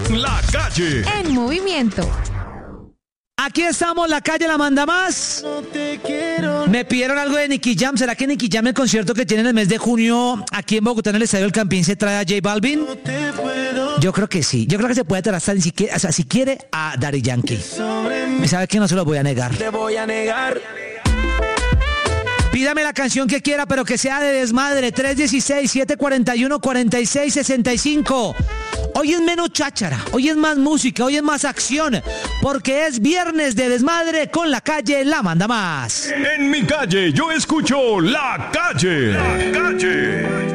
La Calle. En movimiento. Aquí estamos, La Calle la manda más. Me pidieron algo de Nicky Jam. ¿Será que Nicky Jam, el concierto que tiene en el mes de junio aquí en Bogotá, en el Estadio del Campín, se trae a J Balvin? Yo creo que sí. Yo creo que se puede traer hasta ni siquiera, o sea, si quiere, a Daddy Yankee. Y sabe que no se lo voy a negar. Te voy a negar. Pídame la canción que quiera, pero que sea de desmadre. 316-741-4665. Hoy es menos cháchara, hoy es más música, hoy es más acción, porque es viernes de desmadre con La Calle la manda más. En mi calle yo escucho La Calle. La Calle.